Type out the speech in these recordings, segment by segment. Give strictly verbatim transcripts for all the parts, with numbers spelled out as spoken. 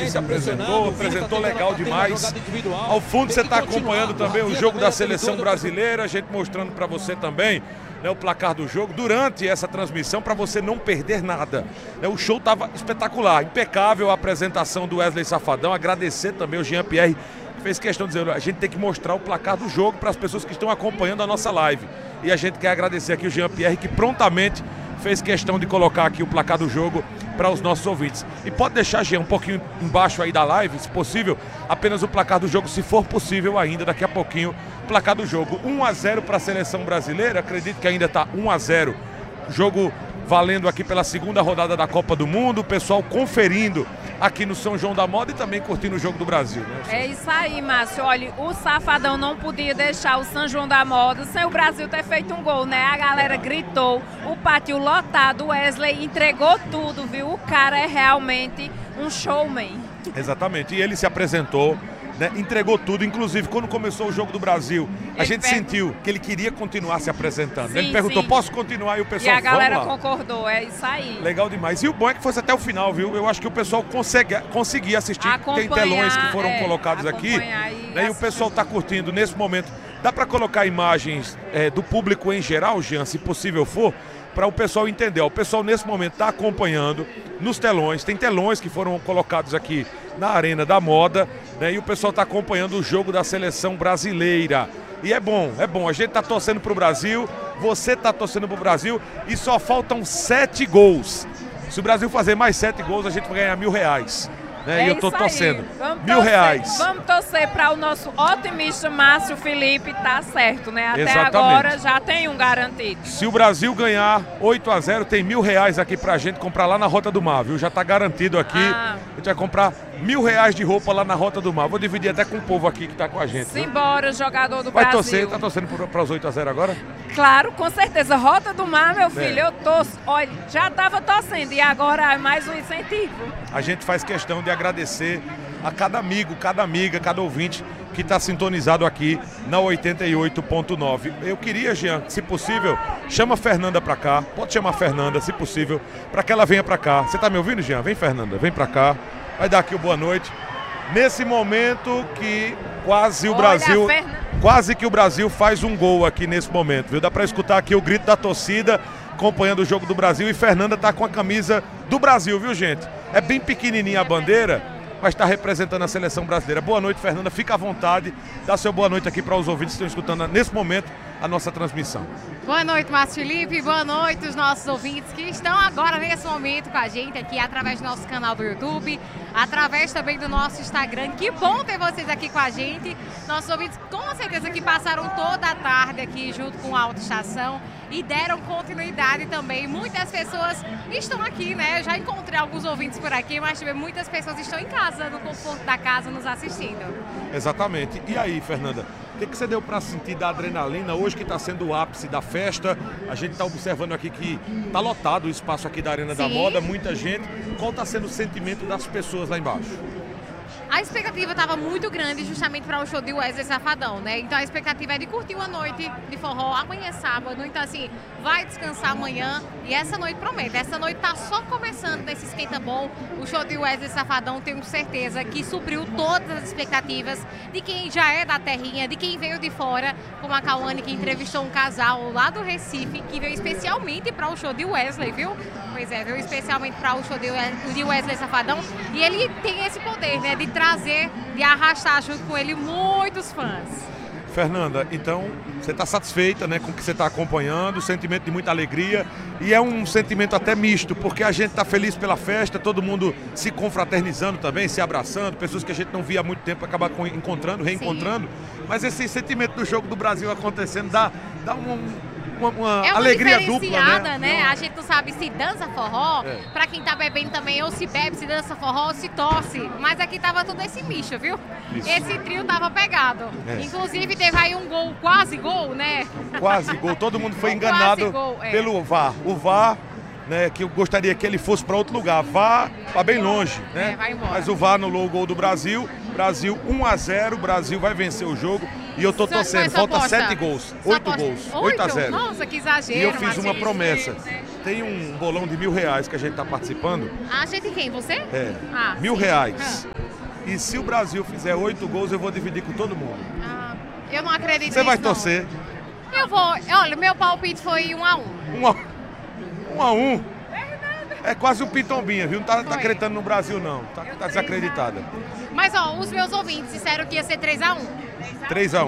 que se apresentou, apresentou legal demais. Ao fundo você está acompanhando também o jogo da seleção brasileira, a gente mostrando para você também, né, o placar do jogo durante essa transmissão para você não perder nada. Né, o show estava espetacular, impecável a apresentação do Wesley Safadão, agradecer também o Jean Pierre, que fez questão de dizer, a gente tem que mostrar o placar do jogo para as pessoas que estão acompanhando a nossa live. E a gente quer agradecer aqui o Jean Pierre, que prontamente fez questão de colocar aqui o placar do jogo para os nossos ouvintes. E pode deixar, Jean, um pouquinho embaixo aí da live, se possível, apenas o placar do jogo, se for possível ainda, daqui a pouquinho, o placar do jogo. um a zero para a seleção brasileira, acredito que ainda está um a zero. Jogo valendo aqui pela segunda rodada da Copa do Mundo, o pessoal conferindo aqui no São João da Moda e também curtindo o jogo do Brasil, né? É isso aí, Márcio. Olha, o Safadão não podia deixar o São João da Moda sem o Brasil ter feito um gol, né? A galera gritou, o pátio lotado, o Wesley entregou tudo, viu? O cara é realmente um showman. Exatamente, e ele se apresentou, né, entregou tudo, inclusive quando começou o jogo do Brasil, a ele gente per... sentiu que ele queria continuar se apresentando. Sim, ele perguntou, sim, posso continuar? E o pessoal, e a galera concordou, é isso aí. Legal demais. E o bom é que fosse até o final, viu? Eu acho que o pessoal consegue, conseguia assistir, tem telões que foram é, colocados aqui, e, né, e o pessoal está curtindo nesse momento. Dá para colocar imagens é, do público em geral, Jean, se possível for, para o pessoal entender. O pessoal nesse momento está acompanhando nos telões, tem telões que foram colocados aqui na Arena da Moda, né, e o pessoal está acompanhando o jogo da seleção brasileira. E é bom, é bom, a gente está torcendo para o Brasil, você está torcendo para o Brasil e só faltam sete gols. Se o Brasil fazer mais sete gols, a gente vai ganhar mil reais. Né? É, e eu tô torcendo. Mil torcer, reais. Vamos torcer para o nosso otimista Márcio Felipe, tá certo, né? Até Exatamente. Agora já tem um garantido. Se o Brasil ganhar oito a zero, tem mil reais aqui pra gente comprar lá na Rota do Mar, viu? Já tá garantido aqui. Ah. A gente vai comprar mil reais de roupa lá na Rota do Mar. Vou dividir até com o povo aqui que tá com a gente. Simbora, jogador do vai Brasil. Vai torcer, tá torcendo para os oito a zero agora? Claro, com certeza. Rota do Mar, meu filho, é. eu torço. Olha, já tava torcendo e agora é mais um incentivo. A gente faz questão de agradecer a cada amigo, cada amiga, cada ouvinte que está sintonizado aqui na oitenta e oito ponto nove. Eu queria, Jean, se possível, chama a Fernanda para cá. Pode chamar a Fernanda, se possível, para que ela venha para cá. Você está me ouvindo, Jean? Vem, Fernanda, vem para cá. Vai dar aqui o boa noite. Nesse momento que quase o Olha, Brasil... Fernanda. Quase que o Brasil faz um gol aqui nesse momento, viu? Dá para escutar aqui o grito da torcida acompanhando o jogo do Brasil e Fernanda tá com a camisa do Brasil, viu, gente? É bem pequenininha a bandeira, mas está representando a seleção brasileira. Boa noite, Fernanda. Fica à vontade. Dá seu boa noite aqui para os ouvintes que estão escutando nesse momento a nossa transmissão. Boa noite, Márcio Felipe. Boa noite os nossos ouvintes que estão agora nesse momento com a gente aqui através do nosso canal do YouTube, através também do nosso Instagram. Que bom ter vocês aqui com a gente. Nossos ouvintes com certeza que passaram toda a tarde aqui junto com a Autoestação e deram continuidade também. Muitas pessoas estão aqui, né? Eu já encontrei alguns ouvintes por aqui, mas também muitas pessoas estão em casa, no conforto da casa, nos assistindo. Exatamente. E aí, Fernanda, o que, que você deu para sentir da adrenalina hoje que está sendo o ápice da festa? A gente está observando aqui que está lotado o espaço aqui da Arena Sim. da Moda, muita gente. Qual está sendo o sentimento das pessoas lá embaixo? A expectativa estava muito grande justamente para o show de Wesley Safadão, né? Então a expectativa é de curtir uma noite de forró, amanhã é sábado, então assim, vai descansar amanhã e essa noite promete. Essa noite tá só começando nesse esquenta bom. O show de Wesley Safadão, tenho certeza que supriu todas as expectativas de quem já é da terrinha, de quem veio de fora, como a Cauane que entrevistou um casal lá do Recife, que veio especialmente para o show de Wesley, viu? Pois é, veio especialmente para o show de Wesley Safadão e ele tem esse poder, né, de trazer, de arrastar junto com ele muitos fãs. Fernanda, então você está satisfeita, né, com o que você está acompanhando, sentimento de muita alegria e é um sentimento até misto, porque a gente está feliz pela festa, todo mundo se confraternizando também, se abraçando, pessoas que a gente não via há muito tempo acabar encontrando, reencontrando, Sim. mas esse sentimento do jogo do Brasil acontecendo dá, dá um... Uma, uma, é uma alegria dupla, né? né? A gente não sabe se dança forró, é. Pra quem tá bebendo também, ou se bebe, se dança forró, ou se torce. Mas aqui tava tudo esse misto, viu? Isso. Esse trio tava pegado. É. Inclusive teve aí um gol, quase gol, né? Quase gol, todo mundo foi enganado gol, é. pelo V A R. O V A R, né, que eu gostaria que ele fosse para outro lugar. V A R tá bem longe, né? É, vai embora. Mas o V A R anulou o gol do Brasil. Brasil um a zero, o Brasil vai vencer o jogo. E eu tô torcendo, falta sete gols, oito gols, oito a zero. Nossa, que exagero. E eu fiz uma promessa. tem um bolão de mil reais que a gente está participando. A gente quem? Você? É, ah, mil sim. reais. Ah. E se o Brasil fizer oito gols, eu vou dividir com todo mundo. Ah, eu não acredito Você nisso, vai não. torcer? Eu vou. Olha, meu palpite foi um a um. Um a um. a um. É quase um pitombinha, viu? Não tá, tá Foi. acreditando no Brasil, não. Tá, tá desacreditada. Mas, ó, os meus ouvintes disseram que ia ser três a um. três a um.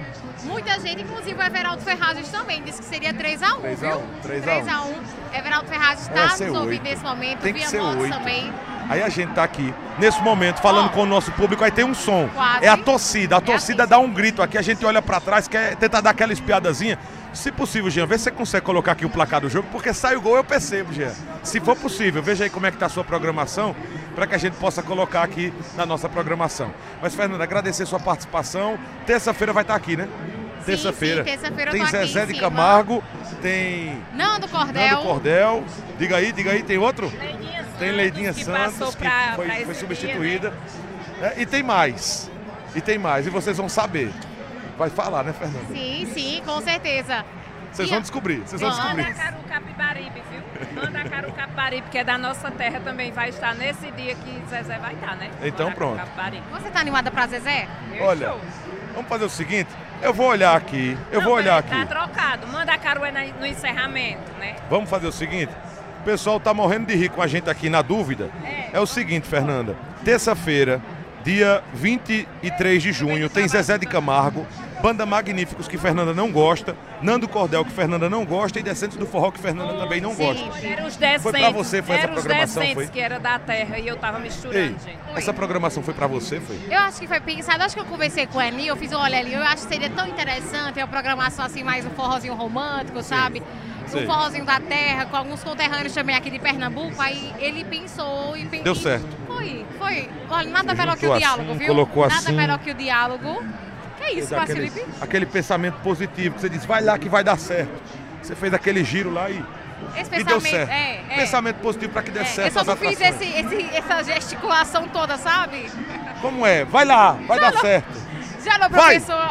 Muita gente, inclusive o Everaldo Ferragens também, disse que seria três a um, três a viu? um, três a um. três a um. Everaldo Ferragens Vai está ser nos ouvindo oito. nesse momento, Tem que via ser motos oito. também. Aí a gente tá aqui, nesse momento, falando Ó. com o nosso público, aí tem um som. Quase. É a torcida. A É torcida assim. dá um grito aqui, a gente olha pra trás, quer tentar dar aquela espiadazinha. Se possível, Jean, vê se você consegue colocar aqui o placar do jogo, porque sai o gol, eu percebo, Jean. Se for possível, veja aí como é que tá a sua programação, para que a gente possa colocar aqui na nossa programação. Mas, Fernanda, agradecer sua participação. Terça-feira vai estar aqui, né? Terça-feira. sim, terça-feira eu Tem tô aqui Zezé em de cima. Camargo, tem Nando Cordel. Nando Cordel. Diga aí, diga aí, tem outro? Leidinha Tem Leidinha que Santos, passou que pra- foi, pra foi esse substituída. É, e tem mais. E tem mais. E vocês vão saber. Vai falar, né, Fernanda? Sim, sim, com certeza. Vocês E vão a- descobrir. Vocês vão Manda descobrir. Caru Capibaribe, viu? Manda Caru Capibaribe, que é da nossa terra também, vai estar nesse dia que Zezé vai estar, né? Então, Mandacaru pronto. Capibaribe. Você tá animada pra Zezé? Meu Olha, show. vamos fazer o seguinte. Eu vou olhar aqui. Eu Não, vou olhar peraí, aqui. Tá trocado. Manda a Caru é na- no encerramento, né? Vamos fazer o seguinte. O pessoal tá morrendo de rir com a gente aqui na dúvida. É o seguinte, Fernanda. Terça-feira, dia vinte e três de junho, tem Zezé de Camargo, Banda Magníficos, que Fernanda não gosta, Nando Cordel, que Fernanda não gosta, e Descentes do Forró, que Fernanda também não Sim. gosta. Era os decentes. Foi pra você, foi essa era programação, os decentes foi? que era da terra e eu tava misturando, Ei, gente. essa programação foi pra você, foi? Eu acho que foi pensado, acho que eu conversei com a Eli, eu fiz um olha ali, eu acho que seria tão interessante uma programação assim, mais um forrozinho romântico, sabe? sei. Um forrozinho da terra, com alguns conterrâneos também aqui de Pernambuco, aí ele pensou e pensou. Deu certo. Foi, foi. Olha, nada Ele melhor que o juntou diálogo, assim, viu? colocou Nada assim. melhor que o diálogo. Que é isso, Fez Márcio aquele, Felipe? aquele pensamento positivo, que você disse, vai lá que vai dar certo. Você fez aquele giro lá e, Esse e deu pensamento, certo. é, é. Pensamento positivo pra que dê É, certo eu só as não fiz atrações. esse, esse- essa gesticulação toda, sabe? Como é? Vai lá, vai dar não. certo. Já não, Vai. professor.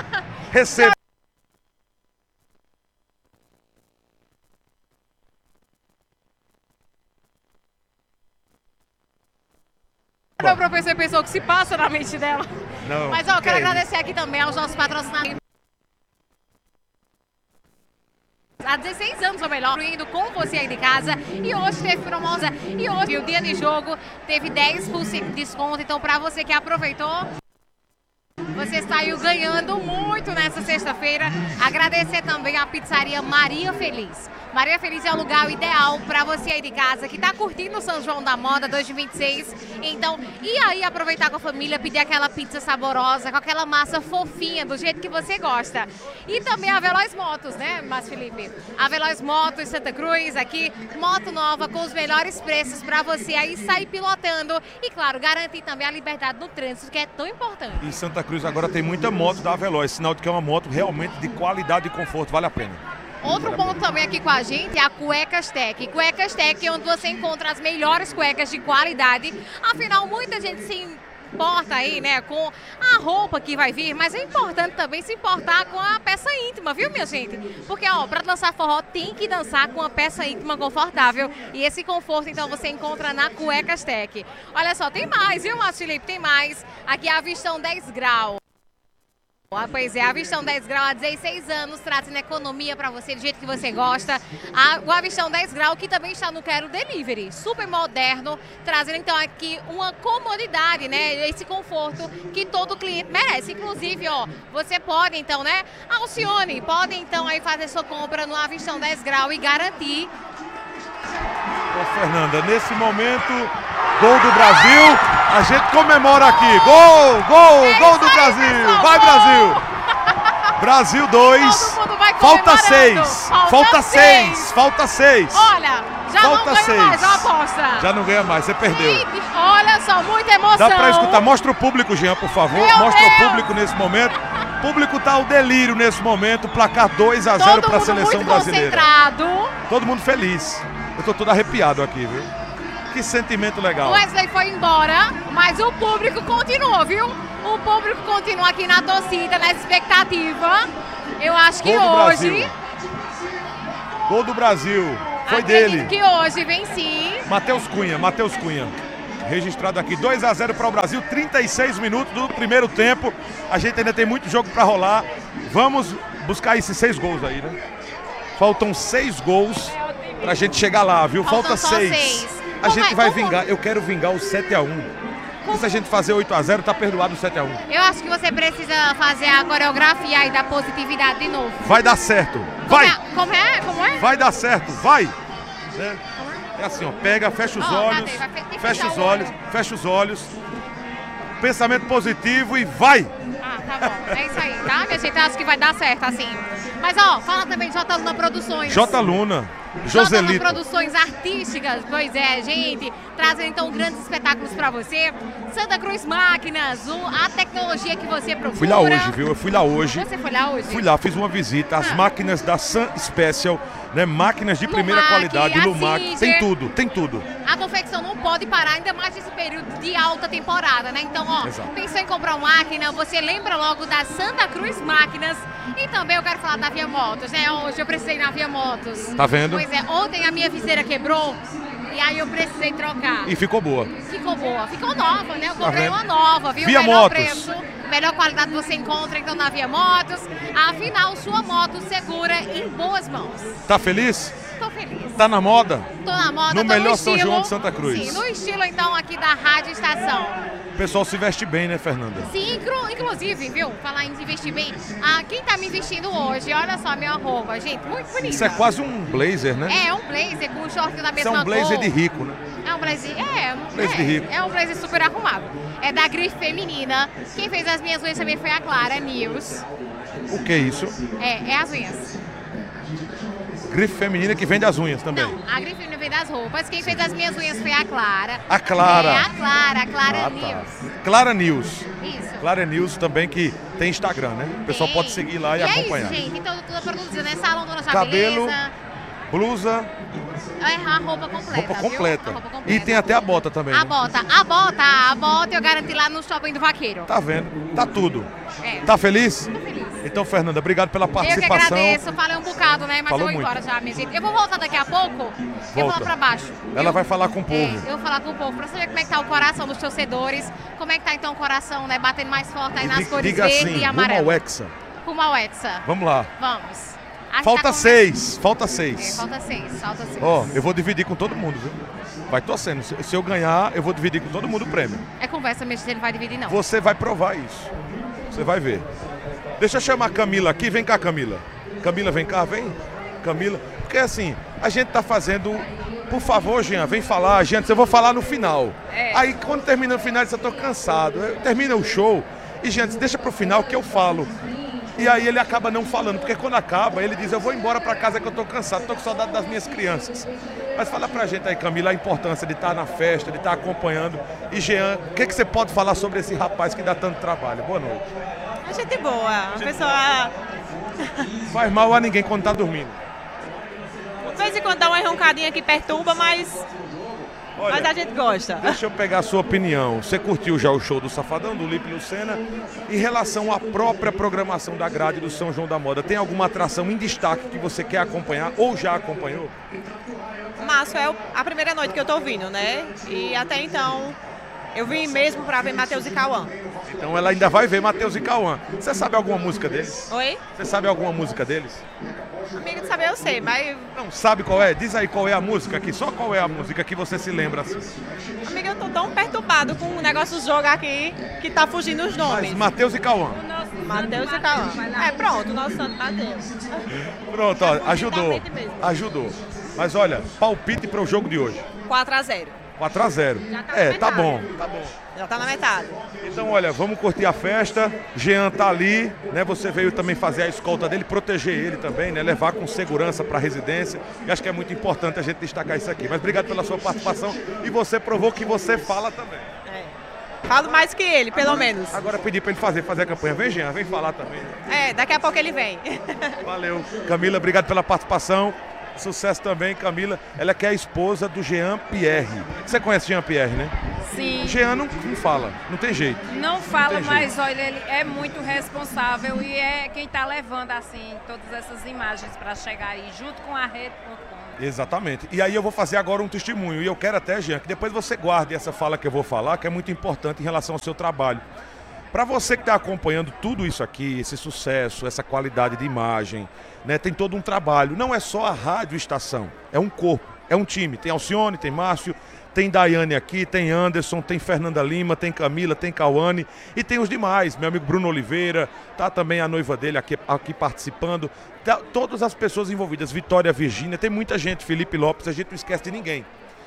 Receba. Meu professor pensou que se passa na mente dela. Não, Mas ó, eu quero que é agradecer aqui também aos nossos patrocinadores. Há dezesseis anos ou melhor, incluindo com você aí de casa. E hoje teve promoção. E hoje, o dia de jogo, teve dez por cento de desconto. Então, pra você que aproveitou, você saiu ganhando muito nessa sexta-feira. Agradecer também à pizzaria Maria Feliz. Maria Feliz é o lugar ideal para você aí de casa que tá curtindo o São João da Moda dois mil e vinte e seis. Então, e aí aproveitar com a família, pedir aquela pizza saborosa, com aquela massa fofinha, do jeito que você gosta. E também a Veloz Motos, né, Márcio Felipe? A Veloz Motos Santa Cruz aqui, moto nova com os melhores preços para você aí sair pilotando. E claro, garantir também a liberdade no trânsito, que é tão importante. Em Santa Cruz agora tem muita moto da Veloz, sinal de que é uma moto realmente de qualidade e conforto, vale a pena. Outro ponto também aqui com a gente é a Cuecas Tech. Cuecas Tech é onde você encontra as melhores cuecas de qualidade. Afinal, muita gente se importa aí, né, com a roupa que vai vir, mas é importante também se importar com a peça íntima, viu, minha gente? Porque, ó, para dançar forró tem que dançar com uma peça íntima confortável. E esse conforto, então, você encontra na Cuecas Tech. Olha só, tem mais, viu, Márcio Felipe? Tem mais. Aqui é a Vistão dez Grau. Ah, pois é, a Avistão dez Grau há dezesseis anos, trazendo economia para você do jeito que você gosta. A, o Avistão dez Grau, que também está no Quero Delivery, super moderno, trazendo então aqui uma comodidade, né? Esse conforto que todo cliente merece. Inclusive, ó, você pode então, né? Alcione, pode então aí fazer sua compra no Avistão dez Grau e garantir. Ô, Fernanda, nesse momento, gol do Brasil, a gente comemora aqui. Gol, gol, É gol isso do aí, Brasil. pessoal, Vai, gol! Brasil. Brasil dois, Todo mundo vai falta comemorando. seis, Falta falta seis. seis, falta seis. Olha, já Falta não ganho seis. mais a aposta. Já não ganha mais, você perdeu. E, olha só, muita emoção. Dá pra escutar, mostra o público, Jean, por favor. Meu Mostra Deus. o público nesse momento. O público tá ao delírio nesse momento, placar dois a zero Todo para a mundo seleção muito brasileira. concentrado. Todo mundo feliz. Eu tô todo arrepiado aqui, viu? Que sentimento legal. O Wesley foi embora, mas o público continuou, viu? O público continua aqui na torcida, nessa expectativa. Eu acho que Gol do hoje... Brasil. Gol do Brasil. Foi Acredito dele. que hoje venci. Matheus Cunha, Matheus Cunha. Registrado aqui, dois a zero para o Brasil, trinta e seis minutos do primeiro tempo. A gente ainda tem muito jogo para rolar. Vamos buscar esses seis gols aí, né? Faltam seis gols pra gente chegar lá, viu? Falta Faltam só seis. seis. A Como gente é- vai como- vingar, eu quero vingar o sete a um. Se a gente fazer oito a zero, tá perdoado o sete a um. Eu acho que você precisa fazer a coreografia aí da positividade de novo. Vai dar certo. Vai! Como é? Como é? Como é? Vai dar certo, vai! Né? É assim, ó, pega, fecha os Ó, olhos, cadê? Vai fe- tem que fecha fechar os o olhos, olho. fecha os olhos. Pensamento positivo e vai! Ah, tá bom. É isso aí, tá? Minha gente, eu acho que vai dar certo, assim. Mas, ó, fala também de J. Luna Produções. J. Luna, J. Luna Joselito. Produções Artísticas, pois é, gente, trazendo então grandes espetáculos pra você. Santa Cruz Máquinas, o- a tecnologia que você procura. Fui lá hoje, viu? Eu fui lá hoje. Você foi lá hoje? Fui lá, fiz uma visita às Ah. máquinas da Sun Special, né? Máquinas de primeira Lumac, qualidade, a Lumac. Singer. Tem tudo, tem tudo. A confecção não pode parar, ainda mais nesse período de alta temporada, né? Então, ó, Exato. pensou em comprar uma máquina, você lembra logo da Santa Cruz Máquinas. E também eu quero falar da Via Motos, né? Hoje eu precisei na Via Motos. Tá vendo? Pois é, ontem a minha viseira quebrou e aí eu precisei trocar. E ficou boa. Ficou boa, ficou nova, né? Eu Tá comprei vendo? uma nova, viu? Via Melhor Motos. preço, melhor qualidade você encontra então na Via Motos. Afinal, sua moto segura em boas mãos. Tá feliz? Tô feliz. Tá na moda? Tô na moda, No tô melhor no São estilo, João de Santa Cruz. Sim, no estilo então aqui da Rádio Estação. O pessoal se veste bem, né, Fernanda? Sim, inclu- inclusive, viu? Falar em se vestir bem. Ah, quem tá me vestindo hoje, olha só a minha roupa, gente, muito bonita. Isso é quase um blazer, né? É, é um blazer com short da Isso mesma é um blazer cor. de rico, né? É um blazer, é, um Blazer é, de rico. é um blazer super arrumado. É da grife feminina. Quem fez as minhas unhas também foi a Clara News. O que é isso? É, é as unhas. Grife feminina que vende as unhas também. Não, a grife feminina veio das roupas. Quem fez as minhas unhas foi a Clara. A Clara. É, a Clara, a Clara Ah, tá. News. Clara News. Isso. Clara News também que tem Instagram, né? O pessoal Tem. pode seguir lá e, e acompanhar. é isso, gente. Então, tudo produzido, né? Salão Dona Sua Cabelo, Beleza. blusa, É a roupa completa, roupa viu? completa. A roupa completa. E tem até a bota também. A né? bota, a bota, a bota eu garanti lá no Shopping do Vaqueiro. Tá vendo? Tá tudo. É. Tá feliz? Tô feliz. Então, Fernanda, obrigado pela Eu que participação. agradeço, falei um bocado, né? Mas Falou eu vou muito. embora já, minha gente. Eu vou voltar daqui a pouco. Eu vou lá Volta. pra baixo. Ela viu? vai falar com o povo. É, eu vou falar com o povo pra saber como é que tá o coração dos torcedores. Como é que tá então o coração, né? Batendo mais forte aí E nas di- cores diga verde assim, e rumo amarelo. ao Hexa. Rumo ao Hexa. Vamos lá. Vamos. A gente Falta tá com- seis, falta É, seis. falta seis, falta seis. Ó, eu vou dividir com todo mundo, viu? Vai torcendo. Se se eu ganhar, eu vou dividir com todo mundo o prêmio. É conversa, meu gente, ele não vai dividir não. Você vai provar isso. Você vai ver. Deixa eu chamar a Camila aqui. Vem cá, Camila. Camila, vem cá, vem. Camila. Porque assim, a gente tá fazendo... Por favor, Jean, vem falar. Gente, eu vou falar no final. É. Aí, quando termina o final, eu tô cansado. Eu- Termina o show e, gente, deixa pro final que eu falo. E aí ele acaba não falando, porque quando acaba, ele diz, eu vou embora pra casa que eu tô cansado, tô com saudade das minhas crianças. Mas fala pra gente aí, Camila, a importância de estar na festa, de estar acompanhando. E, Jean, o que, que você pode falar sobre esse rapaz que dá tanto trabalho? Boa noite. É gente boa, uma pessoa. Faz mal a ninguém quando tá dormindo. De vez em quando dá uma roncadinha que perturba, mas, Olha, mas a gente gosta. deixa eu pegar a sua opinião. Você curtiu já o show do Safadão, do Lipe Lucena? Em relação à própria programação da grade do São João da Moda, tem alguma atração em destaque que você quer acompanhar ou já acompanhou? Março é o- a primeira noite que eu tô vindo, né? E até então eu vim mesmo pra ver Matheus e Cauã. Então ela ainda vai ver Matheus e Cauã. Você sabe alguma música deles? Oi? Você sabe alguma música deles? Amiga de saber eu sei, mas Não sabe qual é? Diz aí qual é a música aqui. Só qual é a música que você se lembra assim. amiga, eu tô tão perturbado com o negócio do jogo aqui que tá fugindo os Mas nomes. Matheus e Cauã. Matheus e Cauã. É, pronto, o nosso santo Matheus. Pronto, ó, ajudou. Fundamentalmente mesmo. Ajudou. Mas olha, palpite para o jogo de hoje. quatro a zero. quatro a zero. Já tá na É, tá metade. bom, tá bom. Já tá na metade. Então, olha, vamos curtir a festa. Jean tá ali, né? Você veio também fazer a escolta dele, proteger ele também, né? Levar com segurança para a residência. E acho que é muito importante a gente destacar isso aqui. Mas obrigado pela sua participação. E você provou que você fala também. É. Falo mais que ele, pelo menos. Agora pedir para ele fazer, fazer a campanha. Vem, Jean, vem falar também. É, daqui a pouco ele vem. Valeu. Camila, obrigado pela participação. Sucesso também, Camila. Ela que é a esposa do Jean Pierre. Você conhece Jean Pierre, né? Sim. Jean não, não fala, não tem jeito. Não fala, Tem mas olha, ele é muito responsável e é quem está levando assim todas essas imagens para chegar aí junto com a rede ponto com. Exatamente. E aí eu vou fazer agora um testemunho. E eu quero até, Jean, que depois você guarde essa fala que eu vou falar, que é muito importante em relação ao seu trabalho. Para você que está acompanhando tudo isso aqui, esse sucesso, essa qualidade de imagem, né, tem todo um trabalho. Não é só a rádio estação, é um corpo, é um time. Tem Alcione, tem Márcio, tem Daiane aqui, tem Anderson, tem Fernanda Lima, tem Camila, tem Cauane e tem os demais. Meu amigo Bruno Oliveira, tá também a noiva dele aqui, aqui participando. Tá, todas as pessoas envolvidas, Vitória Virgínia, tem muita gente, Felipe Lopes, a gente não esquece de ninguém.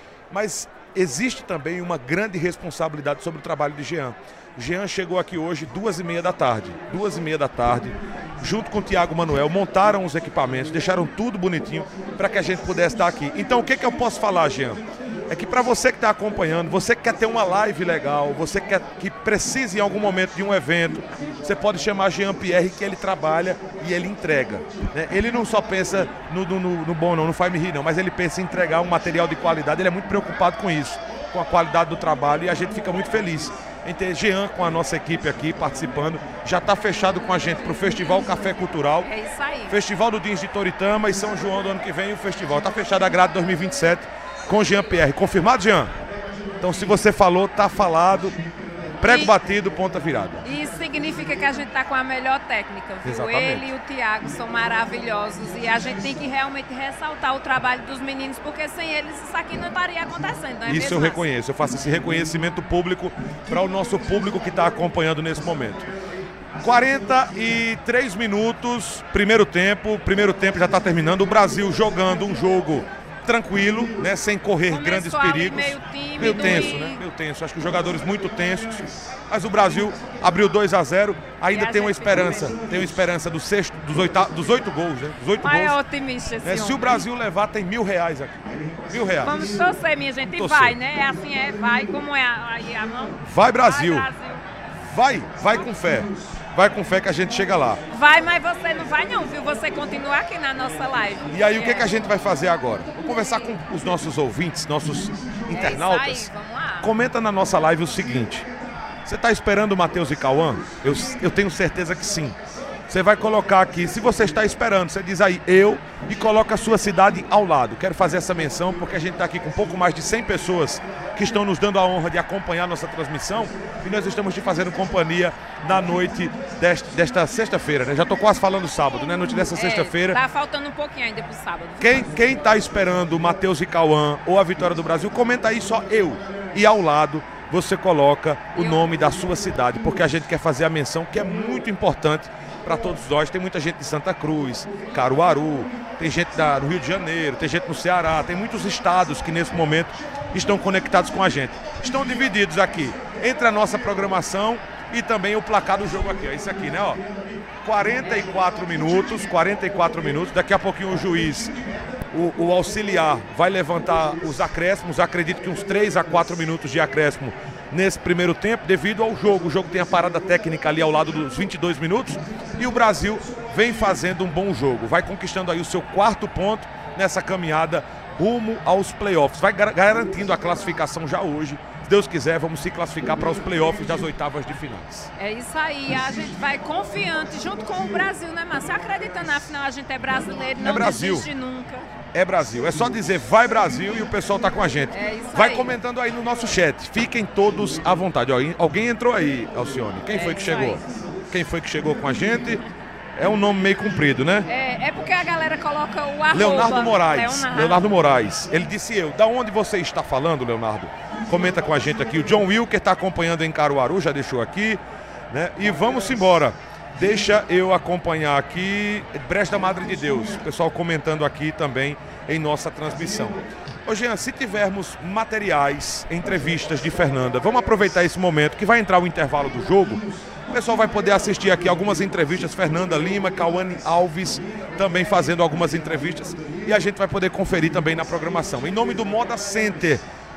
Mas existe também uma grande responsabilidade sobre o trabalho de Jean. Jean chegou aqui hoje duas e meia da tarde, duas e meia da tarde, junto com o Tiago Manuel, montaram os equipamentos, deixaram tudo bonitinho para que a gente pudesse estar aqui. Então o que, que eu posso falar, Jean? É que para você que está acompanhando, você que quer ter uma live legal, você que, quer, que precisa em algum momento de um evento, você pode chamar Jean Pierre, que ele trabalha e ele entrega. Né? Ele não só pensa no, no, no bom não, não faz me rir não, mas ele pensa em entregar um material de qualidade, ele é muito preocupado com isso, com a qualidade do trabalho, e a gente fica muito feliz em ter Jean com a nossa equipe aqui participando. Já está fechado com a gente para o Festival Café Cultural. É isso aí. Festival do Dins de Toritama e São João do ano que vem, o festival. Está fechado a grade dois mil e vinte e sete com Jean Pierre. Confirmado, Jean? Então, se você falou, tá falado. Prego e, batido, ponta virada. Isso significa que a gente tá com a melhor técnica, viu? Exatamente. Ele e o Tiago são maravilhosos e a gente tem que realmente ressaltar o trabalho dos meninos, porque sem eles isso aqui não estaria acontecendo, não é Isso mesmo? Eu reconheço, eu faço esse reconhecimento público para o nosso público que está acompanhando nesse momento. quarenta e três minutos, primeiro tempo, primeiro tempo já está terminando, o Brasil jogando um jogo tranquilo, né, sem correr Começou grandes ali perigos. meio tímido, meio tenso, e... né? Meio tenso. Acho que os jogadores muito tensos. Mas o Brasil abriu dois a zero. Ainda tem uma esperança. Tem uma esperança do sexto, dos, oita... dos oito gols, né? Dos oito Mas gols. é otimista esse É, se o Brasil levar, tem mil reais aqui. Mil reais. Vamos torcer, minha gente. E Torcer. vai, né? É assim, é, vai. Como é aí a mão? Vai, Brasil. Vai, Brasil. Vai, vai com fé. Vai com fé que a gente chega lá. Vai, mas você não vai não, viu? Você continua aqui na nossa live. E aí, é. o que, que a gente vai fazer agora? Vou conversar com os nossos ouvintes, nossos internautas. É isso aí, vamos lá. Comenta na nossa live o seguinte: você está esperando o Matheus e Cauã? Eu, eu tenho certeza que sim. Você vai colocar aqui, se você está esperando, você diz aí eu e coloca a sua cidade ao lado. Quero fazer essa menção porque a gente está aqui com um pouco mais de cem pessoas que estão nos dando a honra de acompanhar nossa transmissão e nós estamos te fazendo companhia na noite desta, desta sexta-feira, né? Já estou quase falando sábado, né? Noite dessa É, sexta-feira. tá faltando um pouquinho ainda pro sábado. Quem, quem tá esperando o Matheus e Cauã ou a vitória do Brasil, comenta aí só eu. E ao lado você coloca o nome da sua cidade, porque a gente quer fazer a menção que é muito importante para todos nós. Tem muita gente de Santa Cruz, Caruaru, tem gente da, do Rio de Janeiro, tem gente no Ceará, tem muitos estados que nesse momento estão conectados com a gente. Estão divididos aqui entre a nossa programação e também o placar do jogo aqui. É isso aqui, né? Ó, quarenta e quatro minutos, quarenta e quatro minutos. Daqui a pouquinho o juiz, o, o auxiliar, vai levantar os acréscimos. Acredito que uns três a quatro minutos de acréscimo nesse primeiro tempo, devido ao jogo. O jogo tem a parada técnica ali ao lado dos vinte e dois minutos e o Brasil vem fazendo um bom jogo. Vai conquistando aí o seu quarto ponto nessa caminhada rumo aos playoffs. Vai gar- garantindo a classificação já hoje. Se Deus quiser, vamos se classificar para os playoffs das oitavas de finais. É isso aí, a gente vai confiante junto com o Brasil, né, Márcio? Acreditando, afinal a gente é brasileiro, não É Brasil. desiste nunca. É Brasil, é só dizer vai Brasil e o pessoal tá com a gente. É isso vai aí. comentando aí no nosso chat, fiquem todos à vontade. Ó, alguém entrou aí, Alcione, quem É foi que isso chegou? aí. Quem foi que chegou com a gente? É um nome meio comprido, né? É, é porque a galera coloca o arroba. Leonardo Moraes, Leonardo. Leonardo Moraes. Ele disse eu, da onde você está falando, Leonardo? Comenta com a gente aqui. O John Wilker está acompanhando em Caruaru, já deixou aqui, né? E vamos embora. Deixa eu acompanhar aqui Brecha da Madre de Deus. O pessoal comentando aqui também em nossa transmissão. Ô Jean, se tivermos materiais, entrevistas de Fernanda, vamos aproveitar esse momento que vai entrar o intervalo do jogo. O pessoal vai poder assistir aqui algumas entrevistas, Fernanda Lima, Cauane Alves também fazendo algumas entrevistas e a gente vai poder conferir também na programação. Em nome do Moda Center,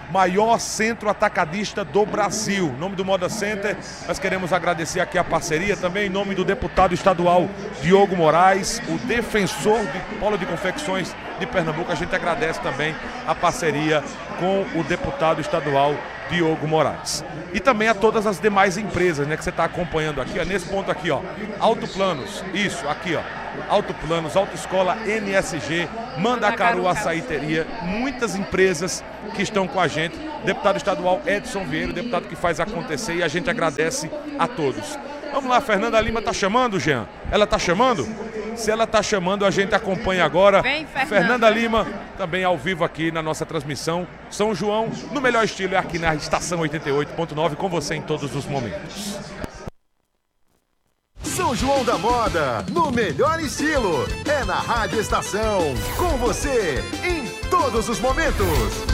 maior centro atacadista do Brasil. Em nome do Moda Center, nós queremos agradecer aqui a parceria, também em nome do deputado estadual Diogo Moraes, o defensor do Polo de Confecções de Pernambuco. A gente agradece também a parceria com o deputado estadual Diogo Moraes. E também a todas as demais empresas, né, que você está acompanhando aqui, ó, nesse ponto aqui, ó, Auto Planos, isso, aqui, ó, Auto Planos, Autoescola N S G, Mandacaru Açaiteria, muitas empresas que estão com a gente, deputado estadual Edson Vieira, deputado que faz acontecer, e a gente agradece a todos. Vamos lá, Fernanda Lima tá chamando, Jean? Ela tá chamando? Se ela tá chamando, a gente acompanha agora. Vem, Fernanda. Fernanda Lima, também ao vivo aqui na nossa transmissão. São João, no melhor estilo, é aqui na Estação oitenta e oito ponto nove, com você em todos os momentos. São João da Moda, no melhor estilo. É na Rádio Estação, com você em todos os momentos.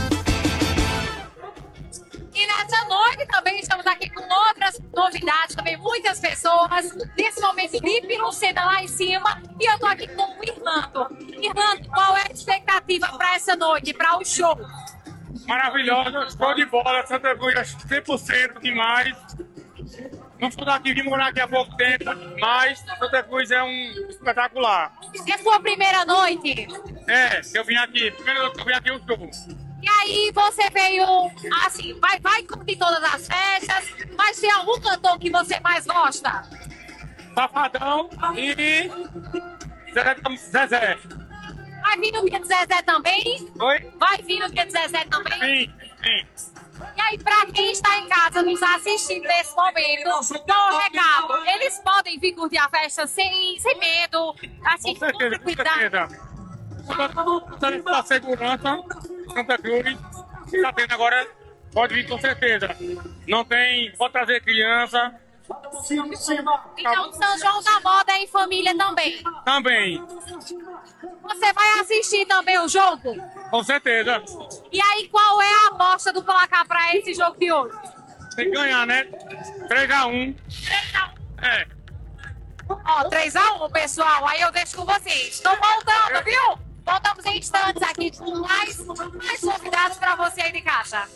E nessa noite também estamos aqui com outras novidades, também muitas pessoas. Nesse momento, Lipe Lucena lá em cima. E eu tô aqui com o Irlando. Irlando, qual é a expectativa para essa noite, para o show? Maravilhosa, show de bola, Santa Cruz cem por cento demais. Não sou daqui, vim morar aqui há pouco tempo, mas Santa Cruz é um espetacular. É sua primeira noite? É, eu vim aqui, primeiro eu vim aqui o show. E aí você veio, assim, vai, vai curtir todas as festas, mas tem algum cantor que você mais gosta? Safadão e Zezé. Zezé. Vai vir no dia de Zezé também? Oi? Vai vir no dia de Zezé também? Sim, sim. E aí, pra quem está em casa nos assistindo nesse momento, qual o recado? Eles podem vir curtir a festa sem, sem medo, assim, Com certeza, com certeza. Da segurança, Santa Cruz, que está tendo agora, pode vir com certeza. Não tem, pode trazer criança. Então, São João da Moda é em família também. Também, Você vai assistir também o jogo? com certeza. E aí, qual é a aposta do placar para esse jogo de hoje? Tem que ganhar, né? três a um. É. Ó, três a um, pessoal. Aí eu deixo com vocês. Estou voltando, viu? Voltamos em instantes aqui com mais, mais novidades para você aí de casa.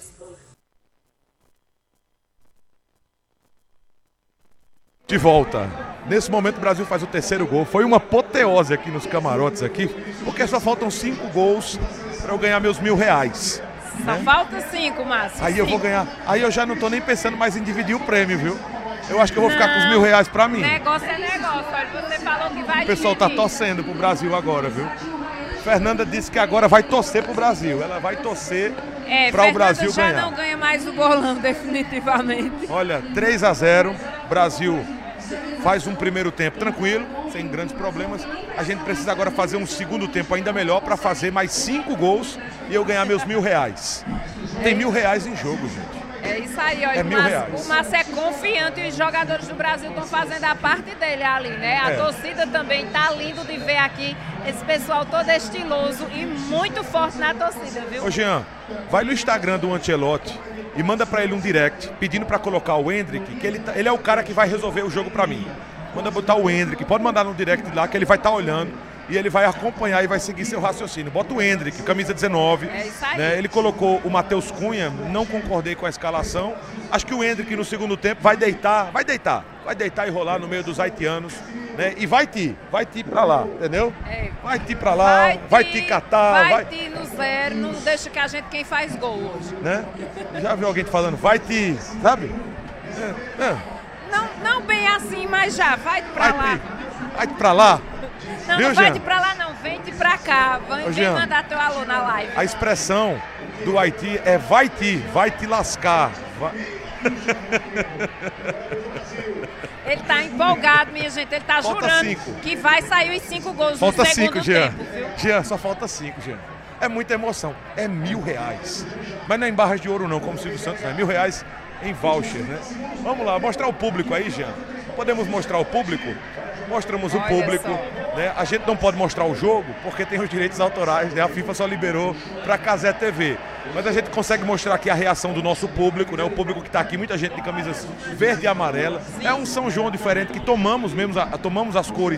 De volta. Nesse momento o Brasil faz o terceiro gol. Foi uma apoteose aqui nos camarotes aqui, porque só faltam cinco gols para eu ganhar meus mil reais. Só né? falta cinco, Márcio. Aí eu vou ganhar. Aí eu já não tô nem pensando mais em dividir o prêmio, viu? Eu acho que eu vou ficar com os mil reais para mim. Negócio é negócio. Olha, você falou que vai O pessoal tá dividir. torcendo pro Brasil agora, viu? Fernanda disse que agora vai torcer pro Brasil. Ela vai torcer É, para o Fernanda Brasil já ganhar. não ganha mais o bolão, definitivamente. Olha, três a zero, Brasil faz um primeiro tempo tranquilo, sem grandes problemas. A gente precisa agora fazer um segundo tempo ainda melhor para fazer mais cinco gols e eu ganhar meus mil reais. Tem mil reais em jogo, gente. É isso aí, olha. É o mil Márcio- reais. O Márcio é confiante e os jogadores do Brasil estão fazendo a parte dele ali, né? A É. torcida também tá lindo de ver aqui esse pessoal todo estiloso e muito forte na torcida, viu? Ô Jean, vai no Instagram do Ancelotti e manda pra ele um direct pedindo pra colocar o Endrick, que ele, tá- ele é o cara que vai resolver o jogo pra mim. Manda botar o Endrick, pode mandar no direct lá que ele vai estar olhando e ele vai acompanhar e vai seguir seu raciocínio. Bota o Endrick, camisa dezenove. É isso aí. Né? Ele colocou o Matheus Cunha, não concordei com a escalação. Acho que o Endrick no segundo tempo vai deitar, vai deitar, vai deitar e rolar no meio dos haitianos, né? E vai te, vai te pra lá, entendeu? É. Vai te pra lá, vai te catar, Vai vai, te no zero, não deixa que a gente quem faz gol hoje. né? Já viu alguém falando, vai te, sabe? É, é, Não, não bem assim, mas já, vai pra vai lá. te, vai te pra lá. Não, Viu, não vai Jean? te pra lá não, vem te pra cá. Vem, Ô, vem Jean, mandar teu alô na live. A expressão do Haiti é vai te, vai te lascar. Vai... Ele tá empolgado, minha gente. Ele tá Falta jurando cinco. que vai sair os cinco gols Falta no segundo cinco, Jean. tempo, viu? Jean, só falta cinco, Jean. É muita emoção. É mil reais. Mas não é em barras de ouro não, como o Silvio Santos, né? Mil reais em voucher, né? Vamos lá, mostrar o público aí, Jean. Podemos mostrar o público? Mostramos o Olha público, só. né? A gente não pode mostrar o jogo porque tem os direitos autorais, né? A FIFA só liberou para Cazé T V. Mas a gente consegue mostrar aqui a reação do nosso público, né? O público que está aqui, muita gente de camisas verde e amarela. É um São João diferente que tomamos mesmo, a- tomamos as cores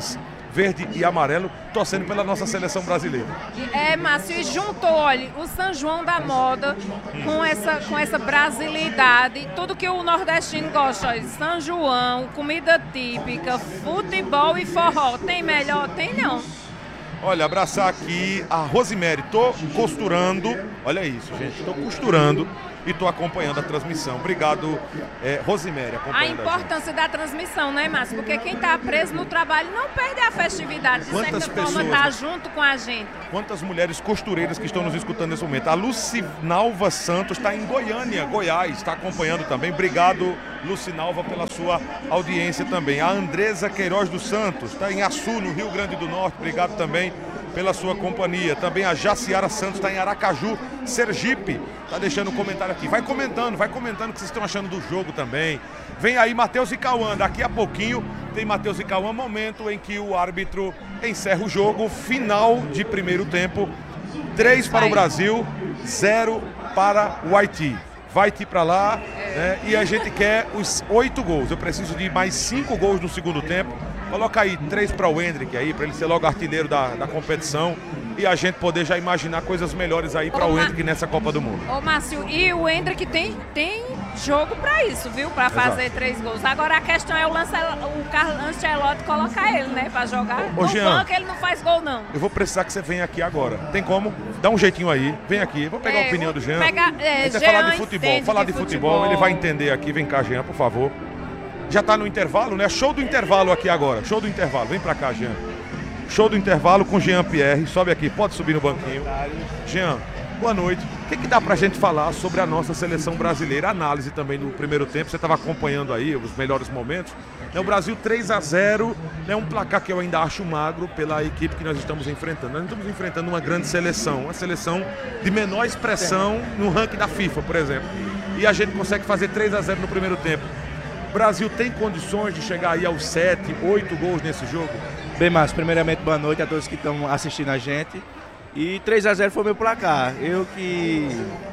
verde e amarelo, torcendo pela nossa seleção brasileira. É, Márcio, e juntou, olha, o São João da moda com essa, com essa brasilidade, tudo que o nordestino gosta, olha, São João, comida típica, futebol e forró. Tem melhor? Tem não. Olha, abraçar aqui a Rosemary, tô costurando, olha isso, gente, tô costurando e tô acompanhando a transmissão. Obrigado, é, Rosemary, acompanhando A a gente. importância da transmissão, né, Márcio? Porque quem tá preso no trabalho não perde a festividade, de Quantas certa forma pessoas, tá né? junto com a gente. Quantas mulheres costureiras que estão nos escutando nesse momento. A Lucinalva Santos está em Goiânia, Goiás, está acompanhando também. Obrigado, Lucinalva, pela sua audiência também. A Andresa Queiroz dos Santos está em Açu, no Rio Grande do Norte. Obrigado também pela sua companhia. Também a Jaciara Santos está em Aracaju, Sergipe. Está deixando um comentário aqui. Vai comentando, vai comentando o que vocês estão achando do jogo também. Vem aí Matheus e Cauã. Daqui a pouquinho tem Matheus e Cauã, momento em que o árbitro encerra o jogo. Final de primeiro tempo. três para o Brasil, zero para o Haiti. Vai Haiti para lá, né? E a gente quer os oito gols. Eu preciso de mais cinco gols no segundo tempo. Coloca aí três para o Hendrick aí, para ele ser logo artilheiro da, da competição e a gente poder já imaginar coisas melhores aí para o Hendrick nessa Copa do Mundo. Ô, Márcio, e o Hendrick tem, tem jogo para isso, viu? Para fazer Exato. três gols. Agora a questão é o, Lance, o Carlo Ancelotti colocar ele, né, para jogar. Ô, no Jean, banco ele não faz gol, não. Eu vou precisar que você venha aqui agora. Tem como? Dá um jeitinho aí, vem aqui. Vou pegar É, a opinião do Jean. pega- é, A gente vai Jean falar de futebol, entende falar de de futebol, futebol. ele vai entender aqui. Vem cá, Jean, por favor. Já tá no intervalo, né? Show do intervalo aqui agora. Show do intervalo. Vem pra cá, Jean. Show do intervalo com Jean Pierre. Sobe aqui, pode subir no banquinho. Jean, boa noite. O que, que dá pra gente falar sobre a nossa seleção brasileira? Análise também do primeiro tempo. Você estava acompanhando aí os melhores momentos. É o Brasil três a zero, né? Um placar que eu ainda acho magro pela equipe que nós estamos enfrentando. Nós estamos enfrentando uma grande seleção, uma seleção de menor expressão no ranking da FIFA, por exemplo. E a gente consegue fazer três a zero no primeiro tempo. O Brasil tem condições de chegar aí aos sete, oito gols nesse jogo? Bem, Márcio, primeiramente boa noite a todos que estão assistindo a gente. E três a zero foi meu placar. Eu que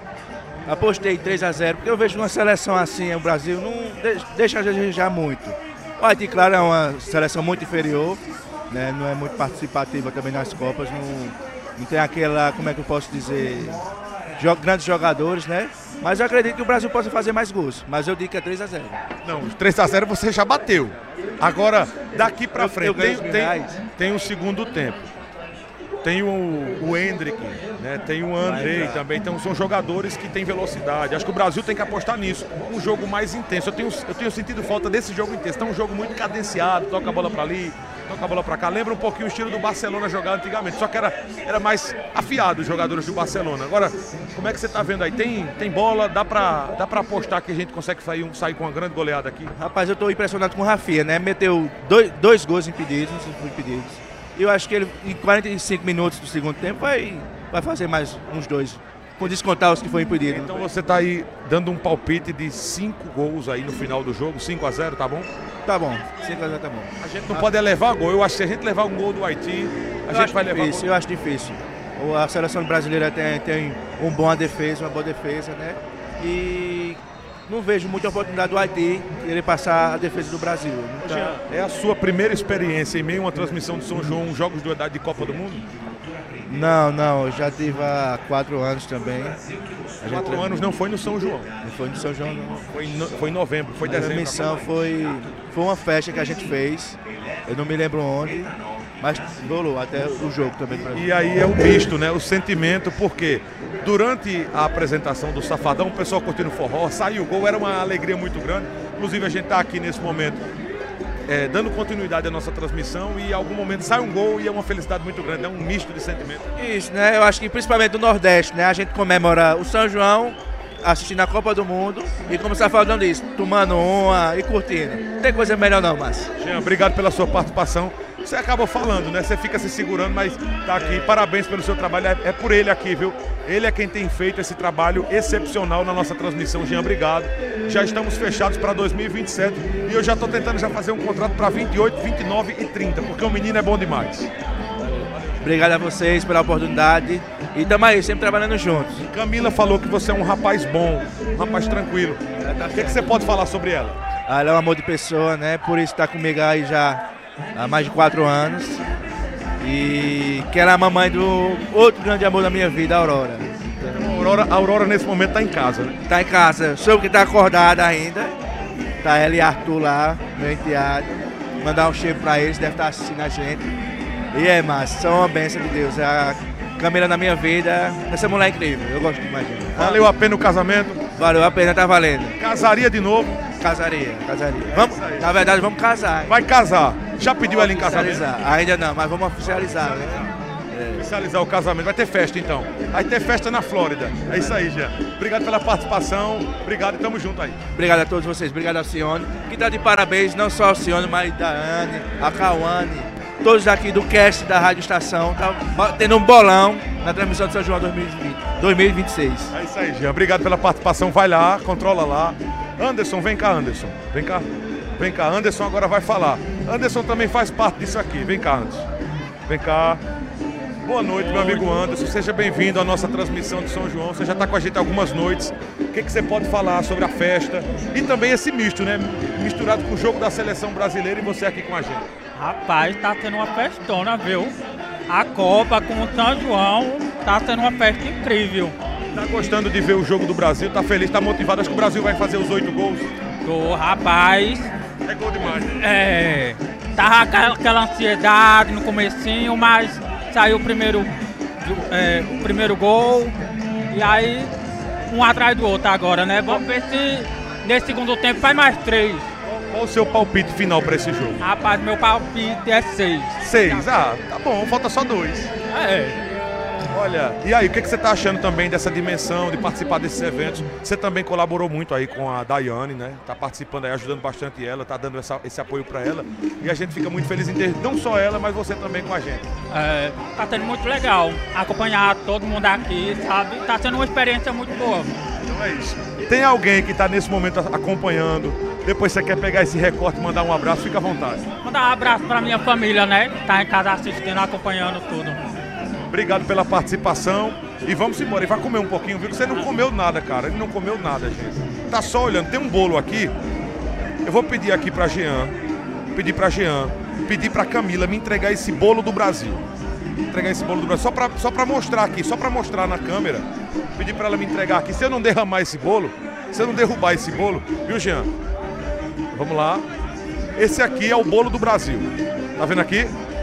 apostei três a zero, porque eu vejo uma seleção assim, o Brasil não deixa a desejar muito. O Haiti, claro, é uma seleção muito inferior, né? Não é muito participativa também nas Copas, não, não tem aquela, como é que eu posso dizer, jo- grandes jogadores, né? Mas eu acredito que o Brasil possa fazer mais gols, mas eu digo que é três a zero. Não, os três a zero você já bateu. Agora, daqui pra Eu- frente, eu tem, ganho os tem, reais. tem o segundo tempo. Tem o, o Hendrick, né? Tem o Andrei também. Então são jogadores que têm velocidade. Acho que o Brasil tem que apostar nisso. Um jogo mais intenso. Eu tenho, eu tenho sentido falta desse jogo intenso. Então um jogo muito cadenciado, toca a bola pra ali, toca a bola pra cá. Lembra um pouquinho o estilo do Barcelona jogar antigamente. Só que era, era mais afiado os jogadores do Barcelona. Agora, como é que você tá vendo aí? Tem, tem bola, dá pra, dá pra apostar que a gente consegue sair, um, sair com uma grande goleada aqui? Rapaz, eu estou impressionado com o Rafinha, né? Meteu dois, dois gols impedidos, impedidos. E eu acho que ele, em quarenta e cinco minutos do segundo tempo, vai, vai fazer mais uns dois, com descontar os que foram impedidos. Então você tá aí dando um palpite de cinco gols aí no final do jogo, cinco a zero, tá bom? Tá bom, cinco a zero tá bom. A gente não pode levar gol. Eu acho que se a gente levar um gol do Haiti, a Eu gente acho vai levar difícil, gol. eu acho difícil. O- A seleção brasileira tem, tem um bom defesa, uma boa defesa, né? E não vejo muita oportunidade do Haiti querer passar a defesa do Brasil. Não tá- É a sua primeira experiência em meio a uma transmissão de São João, jogos de idade de Copa do Mundo? Não, não, eu já tive há quatro anos também. A gente Quatro anos não foi no São João. Não foi no São João, não. Foi em, no- foi em novembro, foi em A dezembro. missão foi, foi uma festa que a gente fez, eu não me lembro onde, mas rolou até o jogo também. Pra E aí é o misto, né? O sentimento, porque durante a apresentação do Safadão, o pessoal curtindo forró, saiu o gol, era uma alegria muito grande. Inclusive a gente está aqui nesse momento é, dando continuidade à nossa transmissão e em algum momento sai um gol e é uma felicidade muito grande, é um misto de sentimentos. Isso, né? Eu acho que principalmente do Nordeste, né? A gente comemora o São João, assistindo a Copa do Mundo e, como você está falando isso, tomando uma e curtindo. Não tem coisa melhor não, Márcio. Jean, obrigado pela sua participação. Você acabou falando, né? Você fica se segurando, mas tá aqui. Parabéns pelo seu trabalho. É, é por ele aqui, viu? Ele é quem tem feito esse trabalho excepcional na nossa transmissão. Jean, obrigado. Já estamos fechados para dois mil e vinte e sete e eu já estou tentando já fazer um contrato para vinte e oito, vinte e nove e trinta, porque o menino é bom demais. Obrigado a vocês pela oportunidade e tamo aí, sempre trabalhando juntos. Camila falou que você é um rapaz bom, um rapaz tranquilo. O que, que você pode falar sobre ela? Ela é um amor de pessoa, né? Por isso tá comigo aí já há mais de quatro anos. E que ela é a mamãe do outro grande amor da minha vida, a Aurora. Então, a Aurora, a Aurora nesse momento tá em casa, né? Tá em casa, soube que tá acordada ainda. Tá ela e Arthur lá, meu enteado. Mandar um cheiro pra eles, deve estar assistindo a gente. E é, massa, são uma bênção de Deus. É a Camila na minha vida, essa mulher é incrível, eu gosto demais dela. Valeu a pena o casamento? Valeu a pena, tá valendo. Casaria de novo? Casaria, casaria. É vamos, na verdade, vamos casar. Hein? Vai casar. Já pediu ela em casamento? Ainda não, mas vamos oficializar, né? É. Oficializar o casamento. Vai ter festa então. Vai ter festa na Flórida. É isso aí, Jean. Obrigado pela participação. Obrigado e tamo junto aí. Obrigado a todos vocês. Obrigado ao Cione. Que tá de parabéns, não só ao Cione, mas da Anne, a Cauane, todos aqui do cast da Rádio Estação. Tá tendo um bolão na transmissão de São João dois mil e vinte, dois mil e vinte e seis. É isso aí, Jean. Obrigado pela participação. Vai lá, controla lá. Anderson, vem cá, Anderson. Vem cá. Vem cá, Anderson agora vai falar. Anderson também faz parte disso aqui. Vem cá, Anderson. Vem cá. Boa noite, meu amigo Anderson. Seja bem-vindo à nossa transmissão de São João. Você já está com a gente há algumas noites. O que, que você pode falar sobre a festa? E também esse misto, né? Misturado com o jogo da seleção brasileira e você aqui com a gente. Rapaz, tá tendo uma festona, viu? A Copa com o São João tá tendo uma festa incrível. Tá gostando de ver o jogo do Brasil? Tá feliz? Tá motivado? Acho que o Brasil vai fazer os oito gols. Tô, rapaz. É gol demais. É. Tava aquela ansiedade no comecinho, mas saiu o primeiro, é, o primeiro gol. E aí, um atrás do outro agora, né? Vamos ver se nesse segundo tempo faz mais três. Qual o seu palpite final para esse jogo? Rapaz, meu palpite é seis. Seis? Ah, tá bom, falta só dois. É. Olha, e aí, o que, que você está achando também dessa dimensão, de participar desses eventos? Você também colaborou muito aí com a Daiane, né? Tá participando aí, ajudando bastante ela, tá dando essa, esse apoio para ela. E a gente fica muito feliz em ter não só ela, mas você também com a gente. É, tá sendo muito legal acompanhar todo mundo aqui, sabe? Tá sendo uma experiência muito boa. Então é isso. Tem alguém que tá nesse momento acompanhando, depois você quer pegar esse recorte e mandar um abraço, fica à vontade. Mandar um abraço pra minha família, né? Tá em casa assistindo, acompanhando tudo. Obrigado pela participação e vamos embora. E vai comer um pouquinho, viu? Que você não comeu nada, cara. Ele não comeu nada, gente. Tá só olhando. Tem um bolo aqui. Eu vou pedir aqui pra Jean, pedir pra Jean, pedir pra Camila me entregar esse bolo do Brasil. Entregar esse bolo do Brasil. Só pra, só pra mostrar aqui, só pra mostrar na câmera. Pedir pra ela me entregar aqui. Se eu não derramar esse bolo, se eu não derrubar esse bolo, viu, Jean? Vamos lá. Esse aqui é o bolo do Brasil. Tá vendo aqui?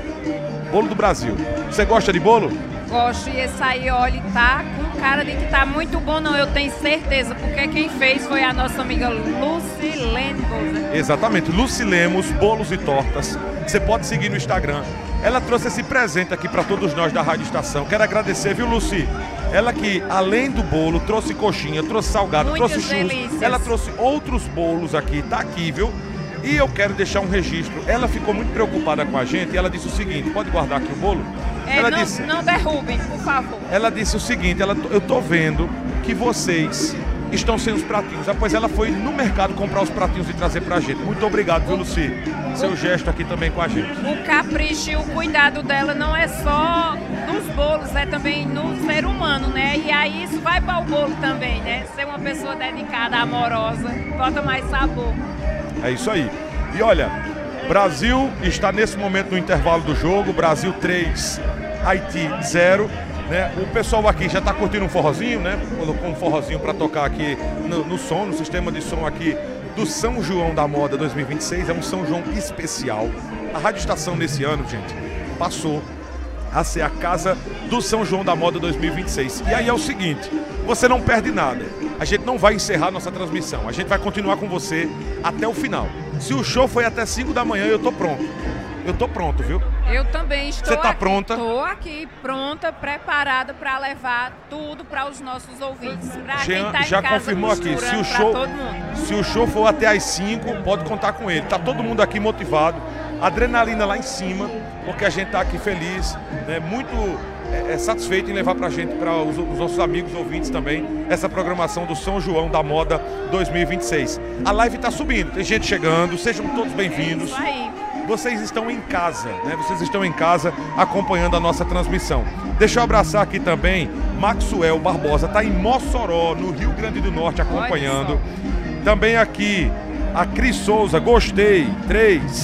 Bolo do Brasil. Você gosta de bolo? Gosto, e esse aí, olha, tá com cara de que tá muito bom, não, eu tenho certeza, porque quem fez foi a nossa amiga Lucy Lemos. Exatamente, Lucy Lemos, bolos e tortas. Você pode seguir no Instagram. Ela trouxe esse presente aqui para todos nós da Rádio Estação. Quero agradecer, viu, Lucy? Ela que, além do bolo, trouxe coxinha, trouxe salgado, Muitas trouxe churros. delícias. Ela trouxe outros bolos aqui, tá aqui, viu? E eu quero deixar um registro. Ela ficou muito preocupada com a gente e ela disse o seguinte, pode guardar aqui o bolo? É, ela não, disse, não derrubem, por favor. Ela disse o seguinte, ela, eu tô vendo que vocês estão sem os pratinhos. Após ela foi no mercado comprar os pratinhos e trazer pra gente. Muito obrigado, viu, Lucy? Seu gesto aqui também com a gente. O capricho e o cuidado dela não é só nos bolos, é também no ser humano, né? E aí isso vai para o bolo também, né? Ser uma pessoa dedicada, amorosa, bota mais sabor. É isso aí. E olha, Brasil está nesse momento no intervalo do jogo. Brasil três, Haiti zero. Né? O pessoal aqui já está curtindo um forrozinho, né? Colocou um forrozinho para tocar aqui no, no som, no sistema de som aqui do São João da Moda dois mil e vinte e seis. É um São João especial. A Rádio Estação nesse ano, gente, passou a ser a casa do São João da Moda dois mil e vinte e seis. E aí é o seguinte, você não perde nada. A gente não vai encerrar nossa transmissão. A gente vai continuar com você até o final. Se o show foi até cinco da manhã, eu tô pronto. Eu tô pronto, viu? Eu também estou. Você tá aqui, pronta? Estou aqui pronta, preparada para levar tudo para os nossos ouvintes. Pra Jean quem tá já em casa confirmou aqui. Se o, show, todo mundo. se o show for até às cinco, pode contar com ele. Tá todo mundo aqui motivado. Adrenalina lá em cima, porque a gente tá aqui feliz, né? Muito é, é, satisfeito em levar pra gente, para os, os nossos amigos ouvintes também, essa programação do São João da Moda dois mil e vinte e seis. A live tá subindo, tem gente chegando, sejam todos bem-vindos. É isso aí. Vocês estão em casa, né? Vocês estão em casa acompanhando a nossa transmissão. Deixa eu abraçar aqui também Maxwell Barbosa, tá em Mossoró, no Rio Grande do Norte, acompanhando. Também aqui a Cris Souza, gostei, três.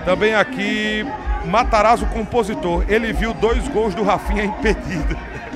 Também aqui, Matarazzo Compositor. Ele viu dois gols do Rafinha impedido.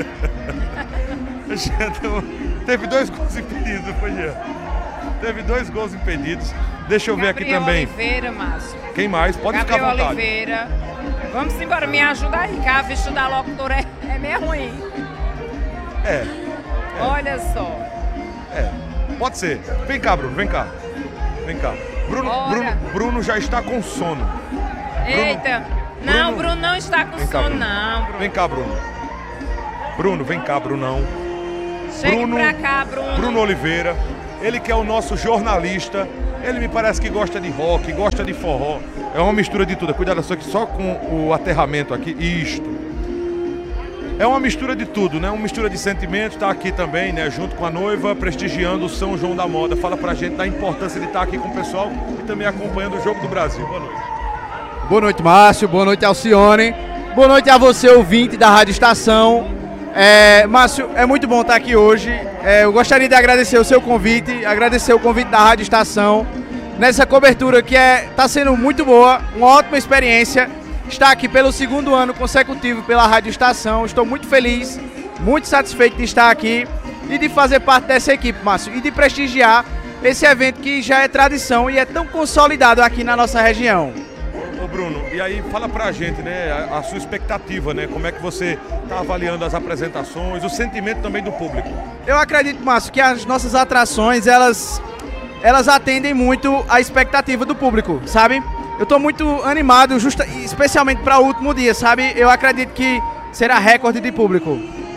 Teve dois gols impedidos, foi Jean. Teve dois gols impedidos. Deixa eu Gabriel ver aqui também. Oliveira, Márcio. Quem mais? Pode Gabriel ficar à vontade. Oliveira. Vamos embora, me ajuda aí, que a vista da locutora é, é meio ruim. É, é. Olha só. É, pode ser. Vem cá, Bruno, vem cá. Vem cá. Bruno, Bruno, Bruno já está com sono. Eita. Bruno, não, Bruno não está com vem cá, sono, Bruno. não, Bruno. Vem cá, Bruno. Bruno, vem cá, Brunão. Chegue Bruno, pra cá, Bruno. Bruno Oliveira, ele que é o nosso jornalista, ele me parece que gosta de rock, gosta de forró. É uma mistura de tudo. Cuidado só que só com o aterramento aqui, isto. É uma mistura de tudo, né? Uma mistura de sentimentos, tá aqui também, né? Junto com a noiva, prestigiando o São João da Moda. Fala pra gente da importância de estar aqui com o pessoal e também acompanhando o Jogo do Brasil. Boa noite. Boa noite, Márcio. Boa noite, Alcione. Boa noite a você, ouvinte da Rádio Estação. É, Márcio, é muito bom estar aqui hoje. É, eu gostaria de agradecer o seu convite, agradecer o convite da Rádio Estação nessa cobertura que é, tá sendo muito boa, uma ótima experiência. Estar aqui pelo segundo ano consecutivo pela Rádio Estação. Estou muito feliz, muito satisfeito de estar aqui e de fazer parte dessa equipe, Márcio, e de prestigiar esse evento que já é tradição e é tão consolidado aqui na nossa região. Ô Bruno, e aí fala pra gente, né, a, a sua expectativa, né, como é que você está avaliando as apresentações, o sentimento também do público. Eu acredito, Márcio, que as nossas atrações, elas, elas atendem muito a expectativa do público, sabe? Eu estou muito animado, justa, especialmente para o último dia, sabe? Eu acredito que será recorde de público.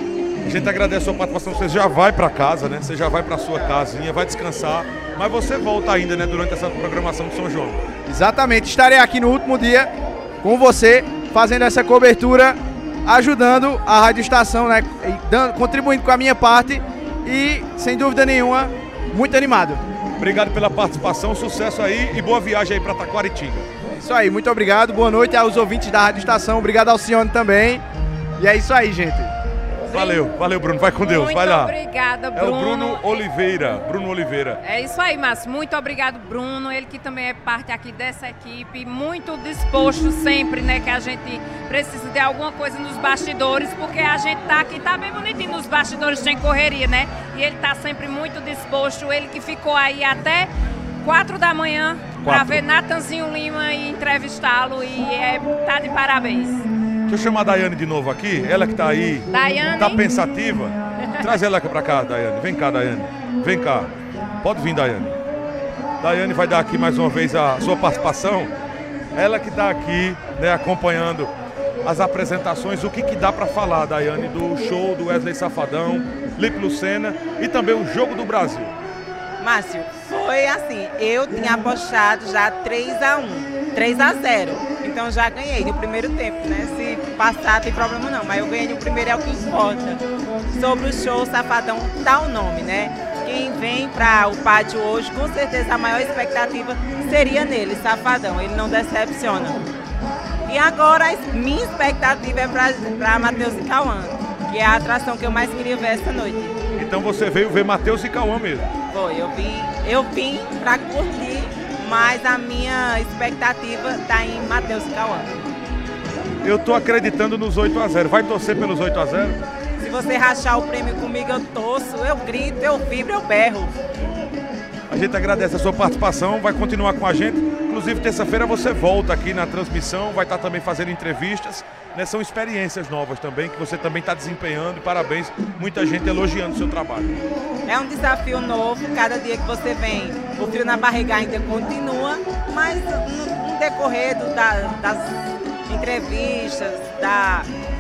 A gente agradece a sua participação, você já vai para casa, né? Você já vai para sua casinha, vai descansar, mas você volta ainda, né, durante essa programação de São João. Exatamente, estarei aqui no último dia com você, fazendo essa cobertura, ajudando a Rádio Estação, né? Dando, contribuindo com a minha parte e, sem dúvida nenhuma, muito animado. Obrigado pela participação, sucesso aí e boa viagem aí para Taquaritinga. Isso aí, muito obrigado, boa noite aos ouvintes da Rádio Estação, obrigado ao Alcione também. E é isso aí, gente. Valeu, valeu, Bruno, vai com Deus, muito vai lá. Obrigada, Bruno. É o Bruno Oliveira, Bruno Oliveira. É isso aí, Márcio, muito obrigado, Bruno, ele que também é parte aqui dessa equipe, muito disposto sempre, né, que a gente precisa de alguma coisa nos bastidores, porque a gente tá aqui, tá bem bonitinho nos bastidores, tem correria, né, e ele tá sempre muito disposto, ele que ficou aí até quatro da manhã para ver Natanzinho Lima e entrevistá-lo, e é, tá de parabéns. Deixa eu chamar a Daiane de novo aqui, ela que tá aí, Daiane. tá pensativa. Traz ela aqui pra cá, Daiane. Vem cá, Daiane. Vem cá. Pode vir, Daiane. Daiane vai dar aqui mais uma vez a sua participação. Ela que tá aqui, né, acompanhando as apresentações. O que que dá pra falar, Daiane, do show do Wesley Safadão, Lipe Lucena e também o Jogo do Brasil? Márcio, foi assim, eu tinha apostado já três a um, três a zero, então já ganhei no primeiro tempo, né? Se passar tem problema não, mas eu ganhei no primeiro, é o que importa. Sobre o show, Safadão dá o nome, né? Quem vem para o pátio hoje, com certeza a maior expectativa seria nele, Safadão, ele não decepciona. E agora, minha expectativa é para Matheus e Cauã, que é a atração que eu mais queria ver essa noite. Então você veio ver Matheus e Cauã mesmo? Foi, eu vim, eu vim para curtir, mas a minha expectativa está em Matheus e Cauã. Eu tô acreditando nos oito a zero. Vai torcer pelos oito a zero? Se você rachar o prêmio comigo, eu torço, eu grito, eu vibro, eu berro. A gente agradece a sua participação, vai continuar com a gente. Inclusive, terça-feira você volta aqui na transmissão, vai estar também fazendo entrevistas. Né? São experiências novas também, que você também está desempenhando. E parabéns, muita gente elogiando o seu trabalho. É um desafio novo, cada dia que você vem, o frio na barriga ainda continua, mas no, no decorrer do, da, das entrevistas, da...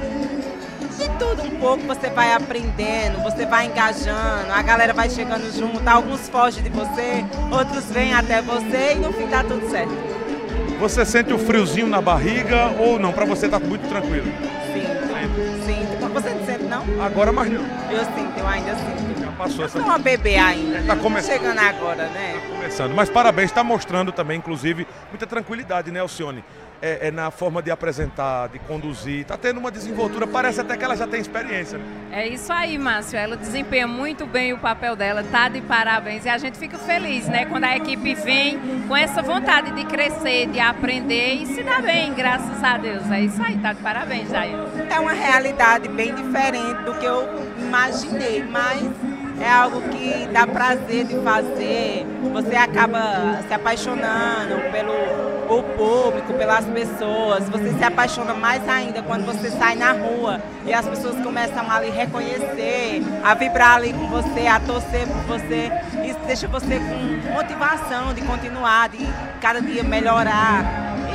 de tudo um pouco você vai aprendendo, você vai engajando, a galera vai chegando junto, alguns fogem de você, outros vêm até você e no fim dá tudo certo. Você sente o friozinho na barriga ou não? Pra você tá muito tranquilo? Sinto, sinto. Você não sente não? Agora mais não. Eu sinto, eu ainda sinto. passou essa... Sou uma bebê ainda, Tá né? começando. Chegando agora, né? Começando. Mas parabéns, está mostrando também, inclusive, muita tranquilidade, né, Alcione? É, é na forma de apresentar, de conduzir. Tá tendo uma desenvoltura, parece até que ela já tem experiência, né? É isso aí, Márcio. Ela desempenha muito bem o papel dela, tá de parabéns. E a gente fica feliz, né? Quando a equipe vem com essa vontade de crescer, de aprender e se dá bem, graças a Deus. É isso aí, tá de parabéns, Daiane. É uma realidade bem diferente do que eu imaginei, mas é algo que dá prazer de fazer. Você acaba se apaixonando pelo o público, pelas pessoas. Você se apaixona mais ainda quando você sai na rua e as pessoas começam a lhe reconhecer, a vibrar ali com você, a torcer por você. Isso deixa você com motivação de continuar, de cada dia melhorar.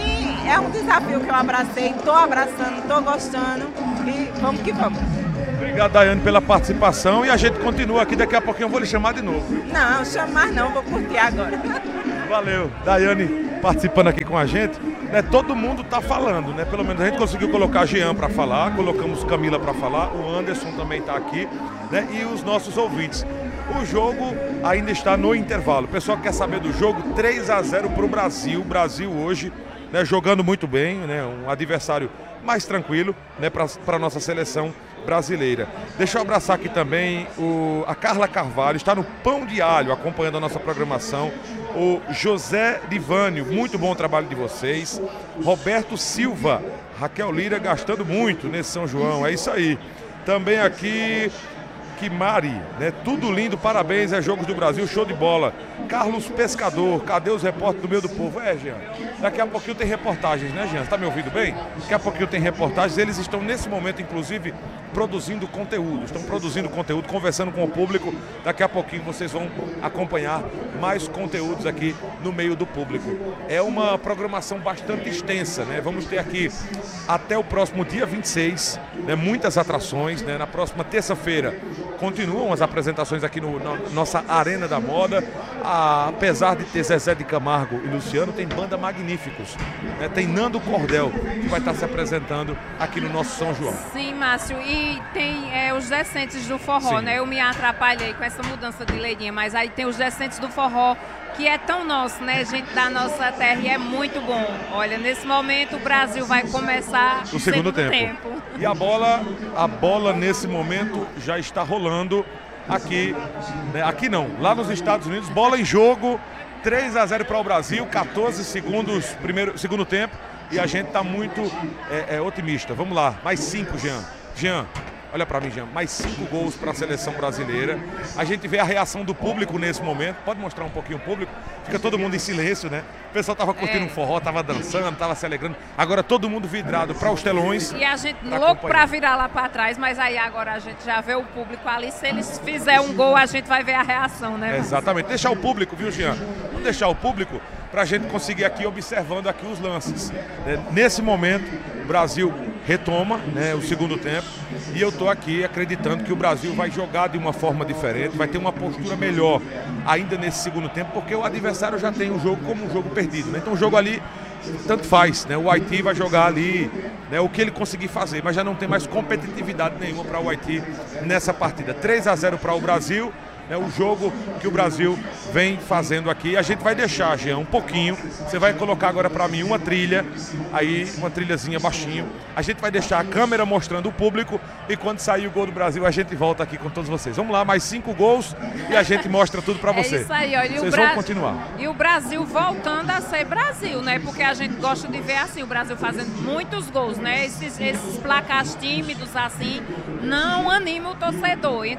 E é um desafio que eu abracei, estou abraçando, estou gostando e vamos que vamos. Obrigado, Daiane, pela participação e a gente continua aqui. Daqui a pouquinho eu vou lhe chamar de novo. Não, chamar não, vou curtir agora. Valeu, Daiane participando aqui com a gente, né? Todo mundo tá falando, né? Pelo menos a gente conseguiu colocar Jean para falar, colocamos Camila para falar, o Anderson também tá aqui, né? E os nossos ouvintes. O jogo ainda está no intervalo. O pessoal que quer saber do jogo, três a zero para o Brasil. O Brasil hoje, né, jogando muito bem, né? Um adversário mais tranquilo, né, para a nossa seleção brasileira. Deixa eu abraçar aqui também o, a Carla Carvalho, está no Pão de Alho, acompanhando a nossa programação. O José Livânio, muito bom o trabalho de vocês. Roberto Silva, Raquel Lira gastando muito nesse São João, é isso aí. Também aqui, Kimari, né? Tudo lindo, parabéns, é Jogos do Brasil, show de bola. Carlos Pescador, cadê os repórteres do Meio do Povo? É, Jean, daqui a pouquinho tem reportagens, né, Jean? Você tá me ouvindo bem? Daqui a pouquinho tem reportagens, eles estão nesse momento, inclusive, produzindo conteúdo, estão produzindo conteúdo, conversando com o público. Daqui a pouquinho vocês vão acompanhar mais conteúdos aqui no Meio do Público. É uma programação bastante extensa, né? Vamos ter aqui até o próximo dia vinte e seis, né? Muitas atrações, né? Na próxima terça-feira continuam as apresentações aqui no, na nossa Arena da Moda. Ah, apesar de ter Zezé de Camargo e Luciano, tem banda Magníficos, né? Tem Nando Cordel, que vai estar se apresentando aqui no nosso São João. Sim, Márcio, e tem é, os decentes do forró, Sim. né? Eu me atrapalhei com essa mudança de Leirinha, mas aí tem os decentes do forró, que é tão nosso, né? Gente da nossa terra, e é muito bom. Olha, nesse momento o Brasil vai começar o segundo, segundo tempo. tempo. E a bola, a bola nesse momento já está rolando aqui, né? Aqui não, lá nos Estados Unidos, bola em jogo, três a zero para o Brasil, quatorze segundos, primeiro, segundo tempo, e a gente está muito é, é, otimista. Vamos lá, mais cinco, Jean. Jean, olha para mim, Jean, mais cinco gols para a seleção brasileira. A gente vê a reação do público nesse momento. Pode mostrar um pouquinho o público? Fica todo mundo em silêncio, né? O pessoal tava curtindo é. um forró, tava dançando, tava se alegrando. Agora todo mundo vidrado para os telões. E a gente louco para virar lá para trás, mas aí agora a gente já vê o público ali. Se eles fizerem um gol, a gente vai ver a reação, né? Exatamente. Deixar o público, viu, Jean? Vamos deixar o público para a gente conseguir aqui, observando aqui os lances. Nesse momento, o Brasil retoma, né, o segundo tempo, e eu estou aqui acreditando que o Brasil vai jogar de uma forma diferente, vai ter uma postura melhor ainda nesse segundo tempo, porque o adversário já tem o jogo como um jogo perdido, né? Então o jogo ali tanto faz, né? O Haiti vai jogar ali, né, o que ele conseguir fazer, mas já não tem mais competitividade nenhuma para o Haiti nessa partida. três a zero para o Brasil. É o jogo que o Brasil vem fazendo aqui. A gente vai deixar, Jean, um pouquinho. Você vai colocar agora para mim uma trilha, aí uma trilhazinha baixinho. A gente vai deixar a câmera mostrando o público e quando sair o gol do Brasil a gente volta aqui com todos vocês. Vamos lá, mais cinco gols e a gente mostra tudo para você. É isso aí, olha. Vocês Bra... vão continuar. E o Brasil voltando a ser Brasil, né? Porque a gente gosta de ver assim, o Brasil fazendo muitos gols, né? Esses, esses placares tímidos assim não animam o torcedor.